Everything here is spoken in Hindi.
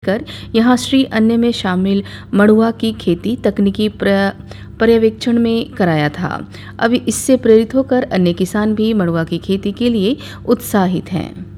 लेकर यहाँ श्री अन्य में शामिल मड़ुआ की खेती तकनीकी पर्यवेक्षण में कराया था। अब इससे प्रेरित होकर अन्य किसान भी मड़ुआ की खेती के लिए उत्साहित हैं।